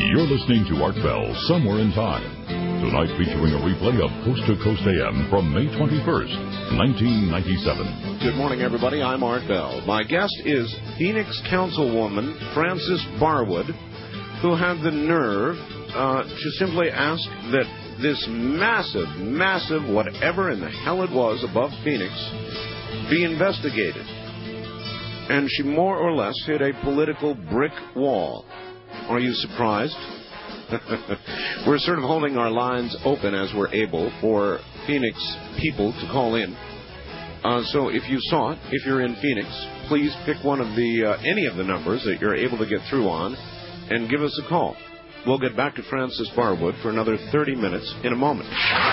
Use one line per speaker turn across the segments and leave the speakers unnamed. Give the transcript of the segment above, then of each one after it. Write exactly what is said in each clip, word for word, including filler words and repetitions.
You're listening to Art Bell, Somewhere in Time. Tonight featuring a replay of Coast to Coast A M from May twenty-first, nineteen ninety-seven.
Good morning, everybody. I'm Art Bell. My guest is Phoenix Councilwoman Frances Barwood, who had the nerve uh, to simply ask that this massive, massive, whatever in the hell it was above Phoenix, be investigated. And she more or less hit a political brick wall. Are you surprised? We're sort of holding our lines open as we're able for Phoenix people to call in. Uh, so if you saw it, if you're in Phoenix, please pick one of the uh, any of the numbers that you're able to get through on and give us a call. We'll get back to Frances Barwood for another thirty minutes in a moment.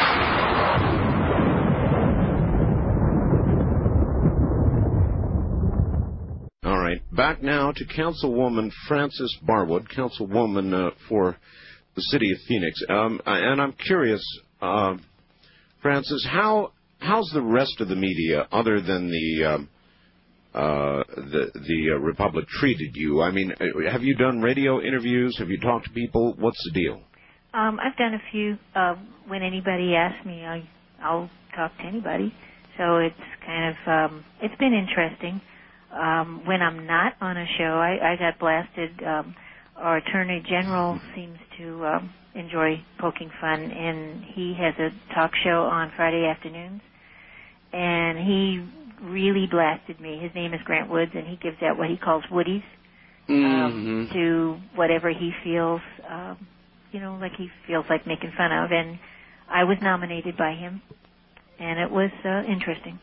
All right, back now to Councilwoman Frances Barwood, Councilwoman uh, for the city of Phoenix. Um, and I'm curious, uh, Frances, how how's the rest of the media, other than the um, uh, the the uh, Republic, treated you? I mean, have you done radio interviews? Have you talked to people? What's the deal?
Um, I've done a few. Uh, when anybody asks me, I, I'll talk to anybody. So it's kind of um, it's been interesting. Um, when I'm not on a show, I, I got blasted. Um, our Attorney General seems to um, enjoy poking fun, and he has a talk show on Friday afternoons, and he really blasted me. His name is Grant Woods, and he gives out what he calls Woodies um,
mm-hmm.
to whatever he feels, um, you know, like he feels like making fun of. And I was nominated by him, and it was uh, interesting.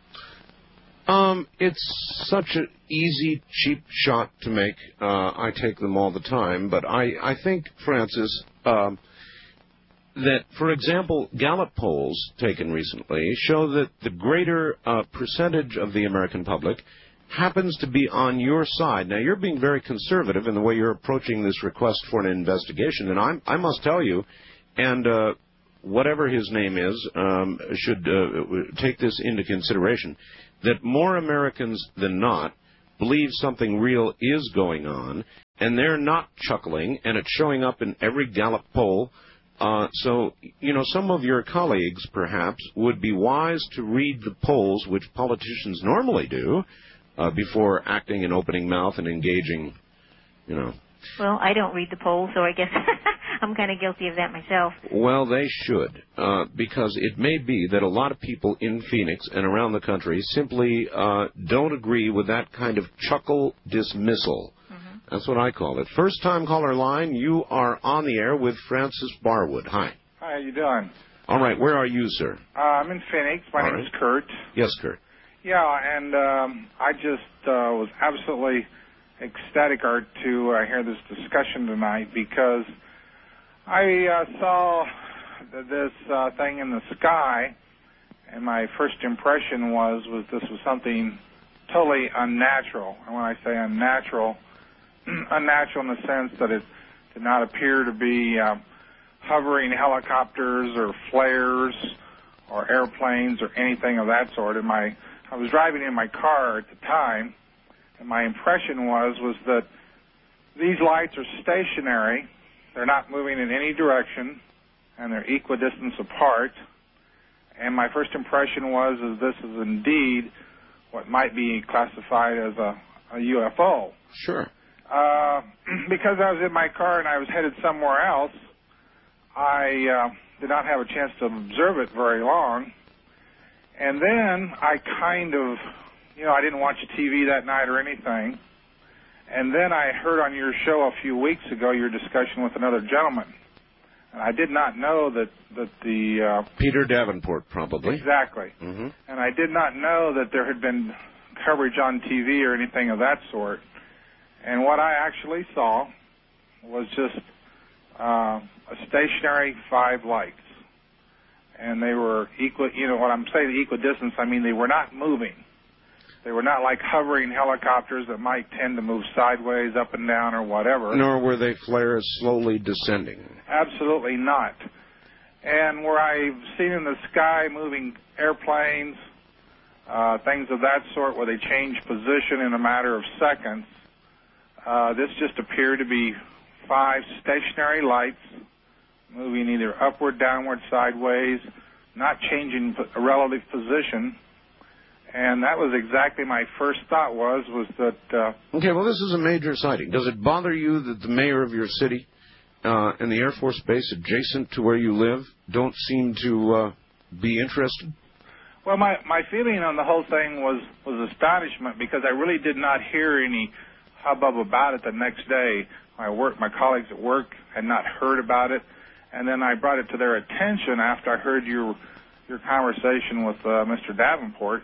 Um, it's such an easy, cheap shot to make. Uh, I take them all the time. But I, I think, Frances, um, that, for example, Gallup polls taken recently show that the greater uh, percentage of the American public happens to be on your side. Now, you're being very conservative in the way you're approaching this request for an investigation. And I'm, I must tell you, and uh, whatever his name is, um, should uh, take this into consideration, that more Americans than not believe something real is going on, and they're not chuckling, and it's showing up in every Gallup poll. Uh, so, you know, some of your colleagues, perhaps, would be wise to read the polls, which politicians normally do, uh, before acting and opening mouth and engaging, you know.
Well, I don't read the polls, so I guess I'm kind of guilty of that myself.
Well, they should, uh, because it may be that a lot of people in Phoenix and around the country simply uh, don't agree with that kind of chuckle dismissal. Mm-hmm. That's what I call it. First-time caller line, you are on the air with Frances Barwood. Hi.
Hi, how you doing?
All right, where are you, sir?
Uh, I'm in Phoenix. My
All
name
right.
is Kurt.
Yes, Kurt.
Yeah, and um, I just uh, was absolutely ecstatic, Art, to uh, hear this discussion tonight, because I uh, saw th- this uh, thing in the sky, and my first impression was was this was something totally unnatural. And when I say unnatural, unnatural in the sense that it did not appear to be uh, hovering helicopters or flares or airplanes or anything of that sort. And my I was driving in my car at the time, and my impression was was that these lights are stationary. They're not moving in any direction, and they're equidistant apart. And my first impression was is this is indeed what might be classified as a, a U F O.
Sure.
Uh, because I was in my car and I was headed somewhere else, I uh, did not have a chance to observe it very long. And then I kind of, you know, I didn't watch T V that night or anything. And then I heard on your show a few weeks ago your discussion with another gentleman. And I did not know that, that the... Uh,
Peter Davenport, probably.
Exactly.
Mm-hmm.
And I did not know that there had been coverage on T V or anything of that sort. And what I actually saw was just uh, a stationary five lights. And they were equal, you know, when I'm saying equidistance, I mean they were not moving. They were not like hovering helicopters that might tend to move sideways, up and down, or whatever.
Nor were they flares slowly descending.
Absolutely not. And where I've seen in the sky moving airplanes, uh, things of that sort, where they change position in a matter of seconds, uh, this just appeared to be five stationary lights, moving either upward, downward, sideways, not changing a relative position. And that was exactly my first thought was, was that... Uh,
okay, well, this is a major sighting. Does it bother you that the mayor of your city uh, and the Air Force Base adjacent to where you live don't seem to uh, be interested?
Well, my, my feeling on the whole thing was, was astonishment because I really did not hear any hubbub about it the next day. My work, my colleagues at work had not heard about it. And then I brought it to their attention after I heard your, your conversation with uh, Mister Davenport.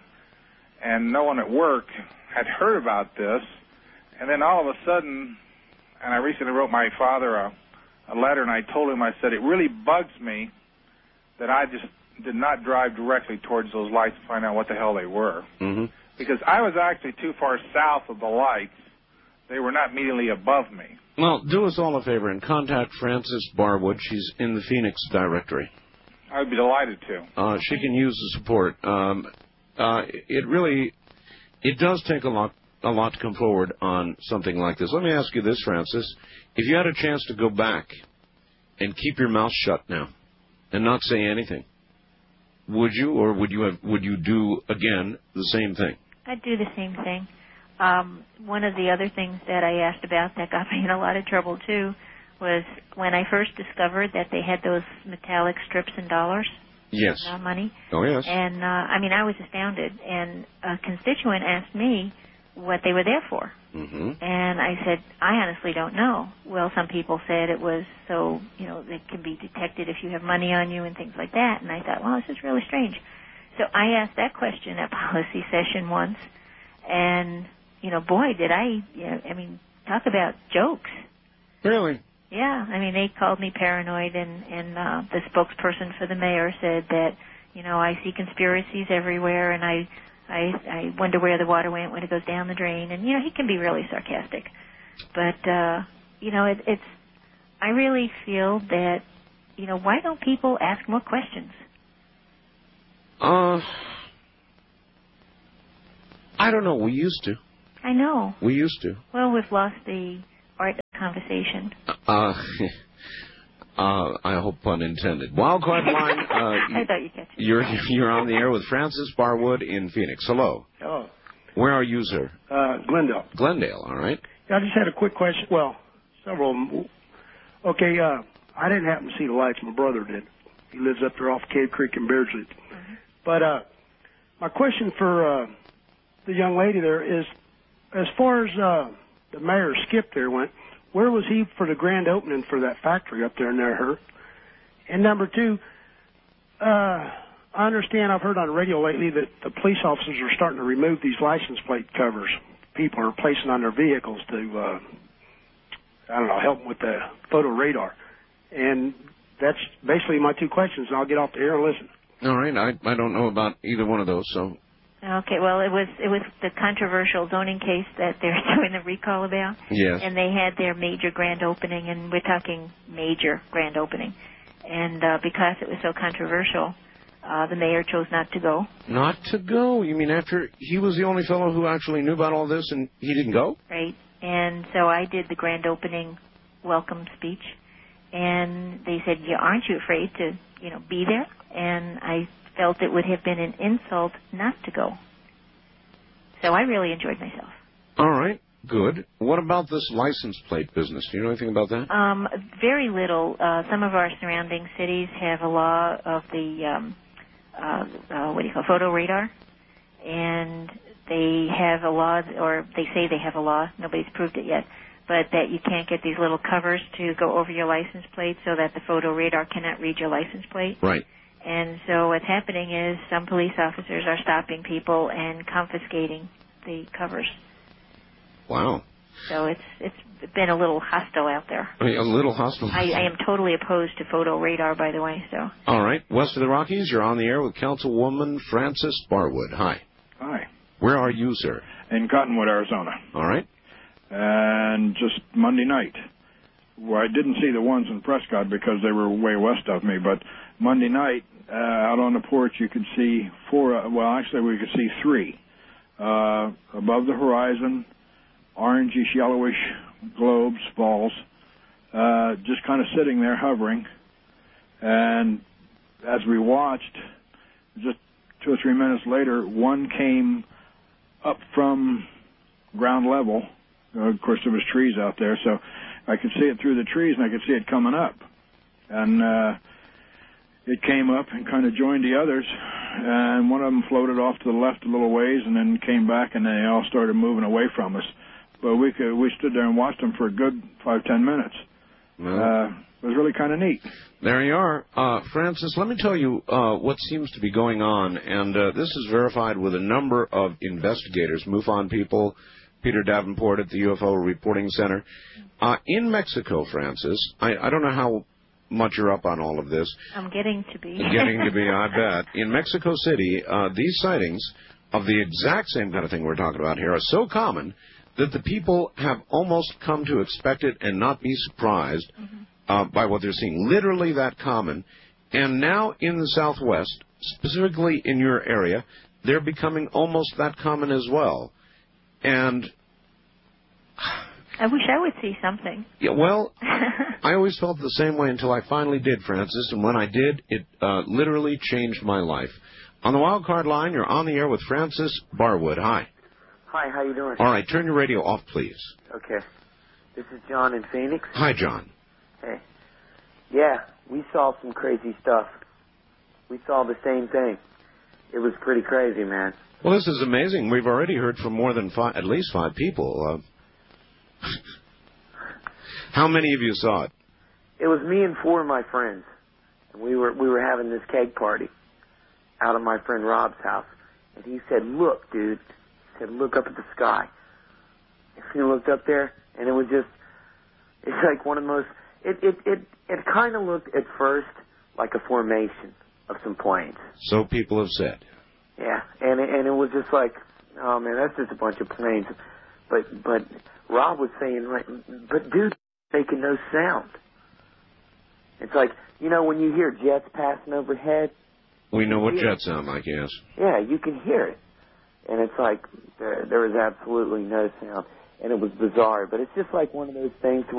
And no one at work had heard about this. And then all of a sudden, and I recently wrote my father a, a letter, and I told him, I said, it really bugs me that I just did not drive directly towards those lights to find out what the hell they were.
Mm-hmm.
Because I was actually too far south of the lights. They were not immediately above me.
Well, do us all a favor and contact Frances Barwood. She's in the Phoenix directory.
I would be delighted to.
Uh, she can use the support. Um, Uh, it really, it does take a lot, a lot to come forward on something like this. Let me ask you this, Francis. If you had a chance to go back and keep your mouth shut now and not say anything, would you, or would you have, would you do again the same thing?
I'd do the same thing. Um, one of the other things that I asked about that got me in a lot of trouble too was when I first discovered that they had those metallic strips and dollars.
Yes.
Uh, money.
Oh, yes.
And, uh, I mean, I was astounded. And a constituent asked me what they were there for.
Mm-hmm.
And I said, I honestly don't know. Well, some people said it was so, you know, it can be detected if you have money on you and things like that. And I thought, well, this is really strange. So I asked that question at policy session once. And, you know, boy, did I, you know, I mean, talk about jokes.
Really?
Yeah, I mean, they called me paranoid, and, and uh, the spokesperson for the mayor said that, you know, I see conspiracies everywhere, and I, I, I wonder where the water went when it goes down the drain. And, you know, he can be really sarcastic. But, uh, you know, it, it's, I really feel that, you know, why don't people ask more questions?
Uh, I don't know. We used to.
I know.
We used to.
Well, we've lost the art of conversation.
Uh, uh, I hope pun intended. Wildcard line. Uh,
I thought you catch it.
You're you're on the air with Frances Barwood in Phoenix. Hello.
Hello.
Where are you, sir?
Uh, Glendale.
Glendale. All right.
Yeah, I just had a quick question. Well, several of them. Okay, uh, I didn't happen to see the lights. My brother did. He lives up there off Cave Creek in Beardsley. Mm-hmm. But uh, my question for uh, the young lady there is, as far as uh, the mayor Skip there went, where was he for the grand opening for that factory up there near her? And number two, uh, I understand, I've heard on the radio lately that the police officers are starting to remove these license plate covers people are placing on their vehicles to, uh, I don't know, help them with the photo radar. And that's basically my two questions, and I'll get off the air and listen.
All right. I, I don't know about either one of those, so...
Okay, well, it was it was the controversial zoning case that they're doing the recall about.
Yes.
And they had their major grand opening, and we're talking major grand opening. And uh, because it was so controversial, uh, the mayor chose not to go.
Not to go? You mean after he was the only fellow who actually knew about all this and he didn't go?
Right. And so I did the grand opening welcome speech. And they said, yeah, aren't you afraid to, you know, be there? And I felt it would have been an insult not to go. So I really enjoyed myself.
All right, good. What about this license plate business? Do you know anything about that?
Um, very little. Uh, some of our surrounding cities have a law of the, um, uh, uh, what do you call it, photo radar. And they have a law, or they say they have a law, nobody's proved it yet, but that you can't get these little covers to go over your license plate so that the photo radar cannot read your license plate.
Right.
And so what's happening is some police officers are stopping people and confiscating the covers.
Wow.
So it's it's been a little hostile out there.
I mean, a little hostile.
I, I am totally opposed to photo radar, by the way. So.
All right. West of the Rockies, you're on the air with Councilwoman Frances Barwood. Hi.
Hi.
Where are you, sir?
In Cottonwood, Arizona.
All right.
And just Monday night. Well, I didn't see the ones in Prescott because they were way west of me, but Monday night, uh, out on the porch, you could see four, uh, well, actually, we could see three. Uh, above the horizon, orangish, yellowish globes, balls, uh, just kind of sitting there hovering. And as we watched, just two or three minutes later, one came up from ground level. Uh, of course, there was trees out there, so I could see it through the trees, and I could see it coming up. And uh, it came up and kind of joined the others, and one of them floated off to the left a little ways and then came back, and they all started moving away from us. But we could, we stood there and watched them for a good five, ten minutes.
Well,
uh, it was really kind of neat.
There you are. Uh, Francis, let me tell you uh, what seems to be going on, and uh, this is verified with a number of investigators, MUFON people, Peter Davenport at the U F O Reporting Center. Uh, in Mexico, Francis, I, I don't know how much you're up on all of this.
I'm getting to be.
Getting to be, I bet. In Mexico City, uh, these sightings of the exact same kind of thing we're talking about here are so common that the people have almost come to expect it and not be surprised mm-hmm. uh, by what they're seeing. Literally that common. And now in the Southwest, specifically in your area, they're becoming almost that common as well. And
I wish I would see something.
Yeah, well, I always felt the same way until I finally did, Francis. And when I did, it uh, literally changed my life. On the wild card line, you're on the air with Francis Barwood. Hi.
Hi, how you doing?
All right, turn your radio off, please.
Okay. This is John in Phoenix.
Hi, John.
Hey. Yeah, we saw some crazy stuff. We saw the same thing. It was pretty crazy, man.
Well, this is amazing. We've already heard from more than five, at least five people. Uh, how many of you saw it?
It was me and four of my friends, and we were we were having this keg party out of my friend Rob's house, and he said, "Look, dude," he said, "look up at the sky." And he looked up there, and it was just, it's like one of the most. It it it it kind of looked at first like a formation of some planes.
So people have said.
Yeah, and it, and it was just like, oh man, that's just a bunch of planes. But but Rob was saying, like, but dude, making no sound. It's like, you know, when you hear jets passing overhead.
We know what jets sound like, yes.
Yeah, you can hear it, and it's like there, there was absolutely no sound, and it was bizarre. But it's just like one of those things.